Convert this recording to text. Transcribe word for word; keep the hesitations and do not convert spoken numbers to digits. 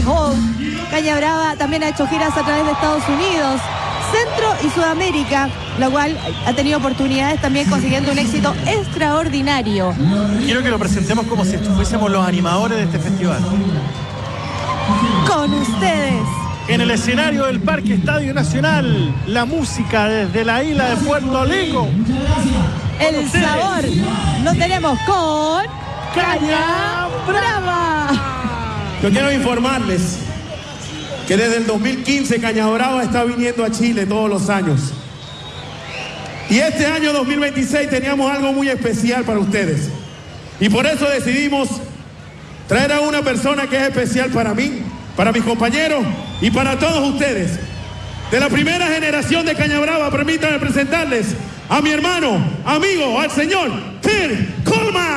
Money Hall. Caña Brava también ha hecho giras a través de Estados Unidos, Centro y Sudamérica, la cual ha tenido oportunidades también consiguiendo un éxito extraordinario. Quiero que lo presentemos como si fuésemos los animadores de este festival. Con ustedes, en el escenario del Parque Estadio Nacional, la música desde la isla de Puerto Rico. El ustedes. Sabor lo tenemos con Caña Brava. Yo quiero informarles que desde el dos mil quince Caña Brava está viniendo a Chile todos los años. Y este año dos mil veintiséis teníamos algo muy especial para ustedes. Y por eso decidimos traer a una persona que es especial para mí, para mis compañeros y para todos ustedes. De la primera generación de Caña Brava, permítanme presentarles a mi hermano, amigo, al señor Phil Coleman.